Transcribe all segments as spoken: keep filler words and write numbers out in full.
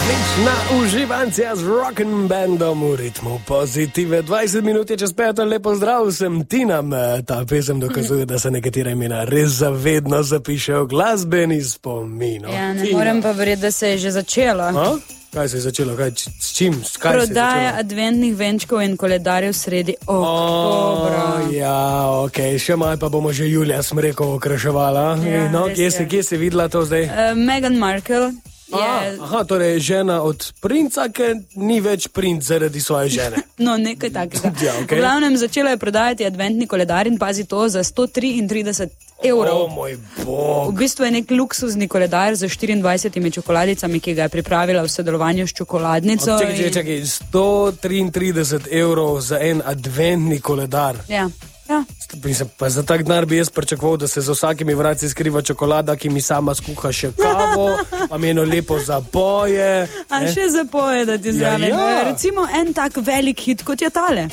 Na uživancija z rock'n bandom v ritmu pozitive. dvajset minut je čez peto, lepo zdrav, sem Tinam. Ta pesem dokazuje, da se nekatera imena res zavedno zapišejo v glasbeni spomin. Ja, ne Tina. Morem pa verjeti, da se je že začelo. A? Kaj se je začelo? Kaj, s čim? S kaj Prodaja adventnih venčkov in koledarjev sredi oktobra. Oh, ja, ok, še malo pa bomo že Julija Smrekov okraševala. Ja, no, kje si, kje si videla to zdaj? Uh, Meghan Markle. Je... Aha, torej žena od princa, ki ni več princ zaradi svoje žene. No, nekaj takega. Ja, okay. V glavnem začela je prodajati adventni koledar in pazi to za sto triintrideset evrov. O moj bog. V bistvu je nek luksuzni koledar z štiriindvajsetimi čokoladicami, ki ga je pripravila v sodelovanju s čokoladnico. Čakaj, čakaj, čakaj, sto triintrideset evrov za en adventni koledar. Ja. Ja. Pa za tak denar bi jaz pričakoval, da se za vsakimi vraci skriva čokolada, ki mi sama skuha še kavo, pa mi eno lepo zapoje. A ne? Še zapoje, da ti zraven. Ja, ja. Recimo en tak velik hit, kot je tale.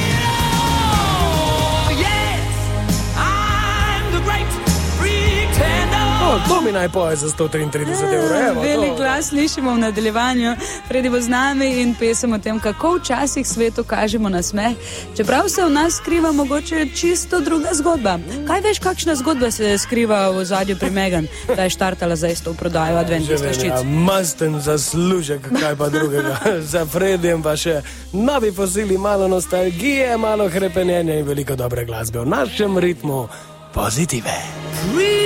To mi naj poje za sto triintrideset evrov. Velik glas slišimo v nadaljevanju. Fredi bo z nami in pesem o tem, kako včasih svetu kažemo na smeh, čeprav se v nas skriva mogoče čisto druga zgodba. Kaj veš, kakšna zgodba se skriva v ozadju pri Meghan, da je štartala za isto v prodajo adventnih slaščic? Ja, masten zaslužek, kaj pa drugega. Za Fredijem pa še novi fosili, malo nostalgije, malo hrepenjenja in veliko dobre glasbe v našem ritmu pozitive.